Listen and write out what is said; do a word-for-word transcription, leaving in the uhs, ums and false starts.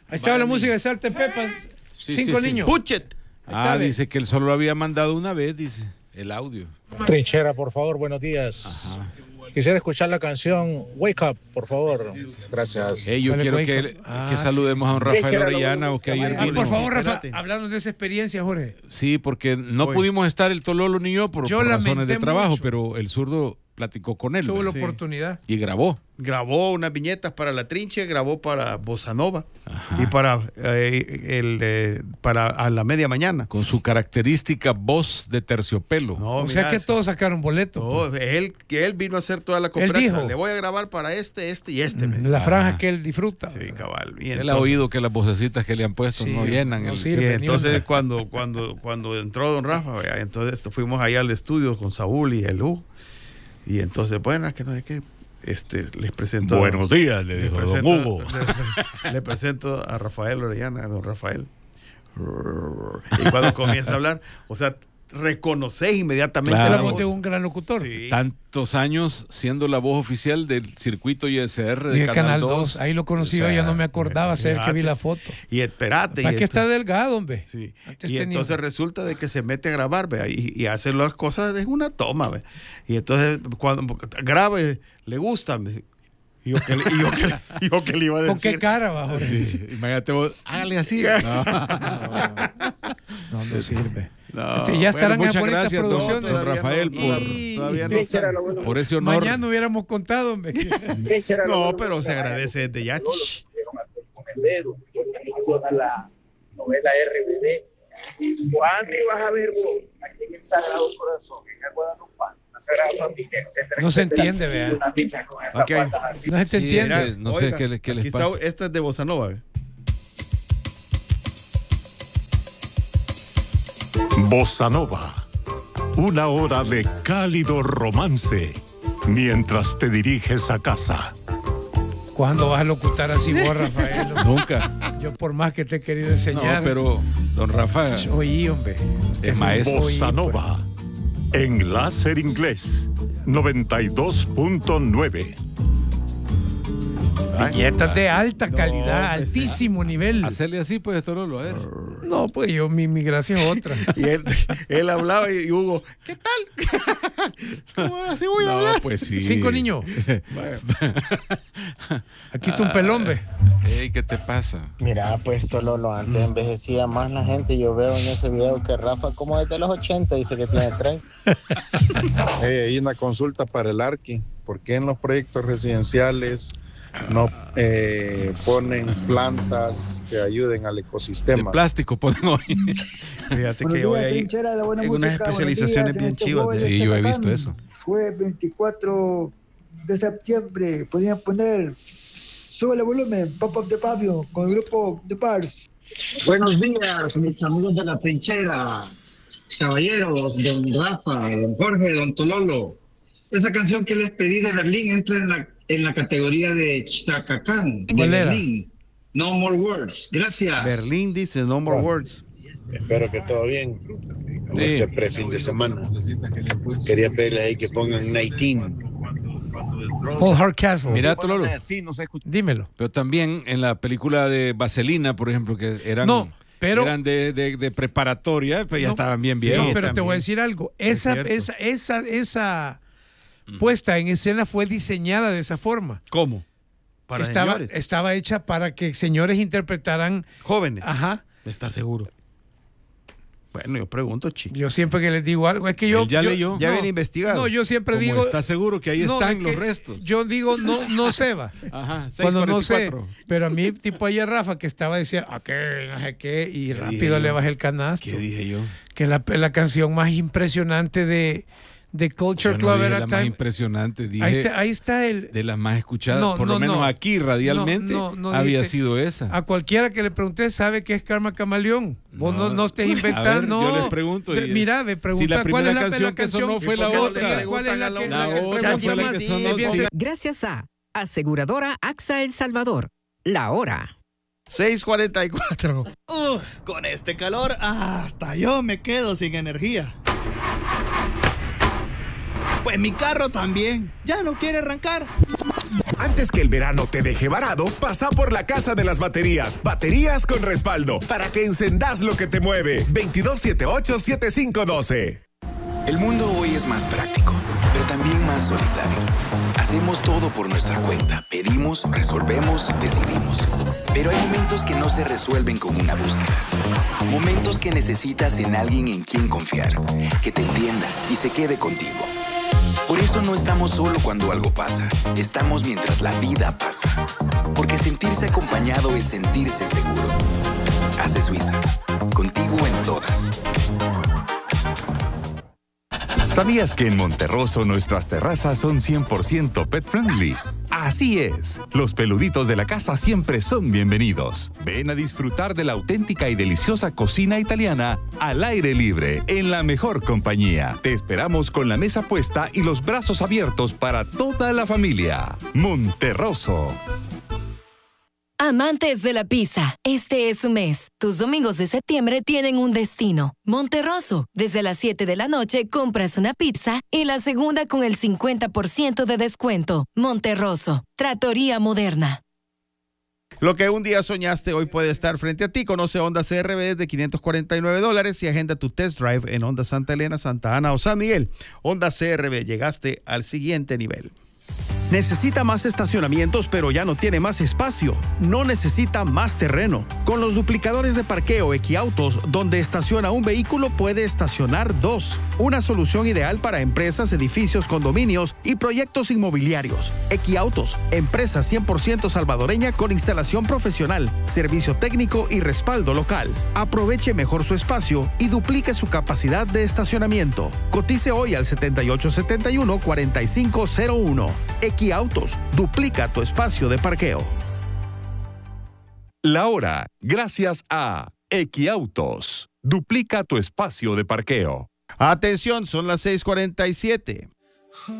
Ahí estaba la música de Salt and Pepper. Sí, Cinco sí, sí. niños. Puchet. Ah, Está, dice que él solo lo había mandado una vez, dice, el audio. Trinchera, por favor, buenos días. Ajá. Quisiera escuchar la canción Wake Up, por favor. Gracias. Hey, yo Dale, quiero que, ah, que saludemos a don Rafael Trinchera, Orellana, o que ayer Ah, vino. por favor, Rafa, háblanos de esa experiencia, Jorge. Sí, porque no Hoy. pudimos estar el Tololo ni yo por, Yo por razones de lamenté trabajo, mucho. pero el zurdo platicó con él. Tuvo ¿verdad? la oportunidad. Y grabó. Grabó unas viñetas para La Trinche, grabó para Bossa Nova y para eh, el eh, para a la media mañana. Con su característica voz de terciopelo. No, O mira, sea que todos sacaron boletos. todo, pues. él, que él vino a hacer toda la cooperativa. dijo. Le voy a grabar para este, este y este. me La dijo. franja Ajá. que él disfruta. Sí, cabal. Y Él entonces, ha oído que las vocecitas que le han puesto Sí, no llenan. no el- sirve. y ni entonces una. cuando, cuando, cuando entró don Rafa, vea, entonces fuimos allá al estudio con Saúl y el U. Y entonces, bueno, que no sé qué, este, les presento. Buenos días, le les dijo don presento, Hugo. Le, le presento a Rafael Orellana, a don Rafael. Y cuando comienza a hablar, o sea, reconoces inmediatamente Claro. la La voz voz. de un gran locutor. Sí. Tantos años siendo la voz oficial del circuito I S R de, De Canal, Canal dos. dos. Ahí lo conocí O sea, yo, ya no me acordaba hacer que vi la foto. Y espérate. ¿Para y qué ento- está delgado, hombre? Sí. Antes Y tenía- entonces resulta de que se mete a grabar, vea, y, y hace las cosas en una toma, vea. Y entonces cuando grabe, le gusta. me- Y yo que, le- y yo que, le- y yo que le iba a decir. ¿Con qué cara va, Jorge? Sí, imagínate vos, hágale así. No, No, no sirve. no. Este, ya estarán Bueno, en muchas bonitas gracias, don, producciones. don Todavía Rafael, no, por, no, todavía no está. por ese honor. Mañana hubiéramos contado, hombre. No, pero se agradece desde ya. Shh. Con el dedo, menciona la novela R B D. ¿Cuándo ibas a ver vos aquí en el Sagrado Corazón, en el Guadalupe, la Sagrada Familia, etcétera? No se etcétera, entiende, vea. una picha con esas Ok. patas así? No se te Sí, entiende. mira, no sé Oiga, qué, le- qué les aquí está, pasa. esta es de Bossa Nova. vea. Bossa Nova, una hora de cálido romance mientras te diriges a casa. ¿Cuándo vas a locutar así vos, Rafael? Nunca. Yo por más que te he querido No, enseñar. pero don Rafa Oí, hombre. es maestro. Bossa Nova, en láser inglés, noventa y dos punto nueve. Viñetas de alta No, calidad, pues, altísimo nivel. Hacerle así, pues, Torolo, a ver. No, pues yo, mi, mi gracia es otra. Y él, él hablaba y Hugo, ¿qué tal? ¿Cómo así voy a No, hablar? pues sí. Cinco niños. Vaya. Aquí está un pelón, ve. Ey, ¿qué te pasa? Mira, pues Tololo, antes envejecía más la gente. Yo veo en ese video que Rafa, como desde los ochenta, dice que tiene treinta. Hey, hay una consulta para el Arqui. ¿Por qué en los proyectos residenciales no eh, ponen plantas que ayuden al De ecosistema? plástico ponen hoy. Fíjate Buenos que hoy días, hay Trinchera de la buena en unas música. Buenos especializaciones días, bien en este chivas. jueves de Sí, yo he Chacatán. visto eso. Jueves veinticuatro de septiembre. Podrían poner Sube el volumen, Pop Up de Pablo, con el grupo The Bars. Buenos días, mis amigos de la trinchera, caballeros, don Rafa, don Jorge, don Tololo. Esa canción que les pedí de Berlín entra en la, en la categoría de Chacacán, de ¿Cuál era? Berlín. No More Words. Gracias. Berlín dice No More Words. Espero que todo bien con Sí. este pre-fin de semana. Quería pedirle ahí que pongan diecinueve. Paul Hardcastle. Mira, Tololo. Dímelo. Pero también en la película de Vaselina, por ejemplo, que eran, No, pero- eran de, de- de preparatoria, pero ya No, estaban bien Sí, viejos. pero te también. voy a decir algo. Esa, cierto. esa, esa, esa puesta en escena fue diseñada de esa forma. ¿Cómo? Para Estaba, señores. estaba hecha para que señores interpretaran. Jóvenes. Ajá. ¿Estás seguro? Bueno, yo pregunto, chico. Yo siempre que les digo algo, es que yo. Él ya yo- leyó. Ya no, viene investigado. No, yo siempre Como digo. ¿Estás seguro que ahí no, están es los que restos? Yo digo, no, no se va. Ajá, Cuando no sé. seis cuarenta y cuatro. Pero a mí, tipo ayer Rafa, que estaba decía, ¿a qué? No sé qué. Y rápido yo? le bajé el canasto. ¿Qué dije yo? Que la, la canción más impresionante de, de Culture Yo Club no dije era la más Time. impresionante, dije Ahí está, ahí está el. de las más escuchadas, No, por no, lo menos no. aquí radialmente, No, no, no había dijiste- sido esa. A cualquiera que le pregunté sabe que es Karma Camaleón. Vos no, No. no estés A inventando. ver, no. yo les pregunto, Ve- y es- mira, me pregunta si la cuál primera es la, canción la que canción sonó fue ¿Y la por qué no otra. le ¿Cuál es preguntan la a que la- La la otra fue pregunta la más? que Sí, sonó. es bien- sí. Gracias a Aseguradora AXA El Salvador. La hora. seis cuarenta y cuatro. Uf, con este calor, hasta yo me quedo sin energía. Pues mi carro también. Ya no quiere arrancar. Antes que el verano te deje varado, pasa por la Casa de las Baterías. Baterías con respaldo, para que encendas lo que te mueve. veintidós setenta y ocho, setenta y cinco doce. El mundo hoy es más práctico, pero también más solidario. Hacemos todo por nuestra cuenta. Pedimos, resolvemos, decidimos. Pero hay momentos que no se resuelven con una búsqueda. Momentos que necesitas en alguien en quien confiar, que te entienda y se quede contigo. Por eso no estamos solo cuando algo pasa. Estamos mientras la vida pasa. Porque sentirse acompañado es sentirse seguro. Hace Suiza. Contigo en todas. ¿Sabías que en Monterroso nuestras terrazas son cien por ciento pet friendly? Así es, los peluditos de la casa siempre son bienvenidos. Ven a disfrutar de la auténtica y deliciosa cocina italiana al aire libre, en la mejor compañía. Te esperamos con la mesa puesta y los brazos abiertos para toda la familia. Monterroso. Amantes de la pizza, este es su mes. Tus domingos de septiembre tienen un destino. Monterroso. Desde las siete de la noche compras una pizza y la segunda con el cincuenta por ciento de descuento. Monterroso. Trattoria Moderna. Lo que un día soñaste hoy puede estar frente a ti. Conoce Honda C R V de quinientos cuarenta y nueve dólares y agenda tu test drive en Honda Santa Elena, Santa Ana o San Miguel. Honda C R V, llegaste al siguiente nivel. Necesita más estacionamientos, pero ya no tiene más espacio. No necesita más terreno. Con los duplicadores de parqueo Equiautos, donde estaciona un vehículo, puede estacionar dos. Una solución ideal para empresas, edificios, condominios y proyectos inmobiliarios. Equiautos, empresa cien por ciento salvadoreña con instalación profesional, servicio técnico y respaldo local. Aproveche mejor su espacio y duplique su capacidad de estacionamiento. Cotice hoy al setenta y ocho setenta y uno, cuarenta y cinco cero uno. Equiautos, duplica tu espacio de parqueo. La hora, gracias a Equiautos. Duplica tu espacio de parqueo. Atención, son las seis cuarenta y siete.